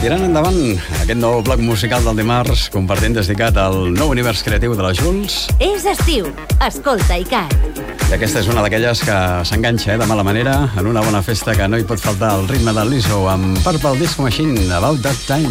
tirant endavant aquest nou bloc musical del dimarts, compartint dedicat al nou univers creatiu de la Jules. És estiu, escolta ICAT. I aquesta és una d'aquelles que s'enganxa de mala manera en una bona festa que no hi pot faltar el ritme del Lizzo amb Purple Disco Machine, About That Time.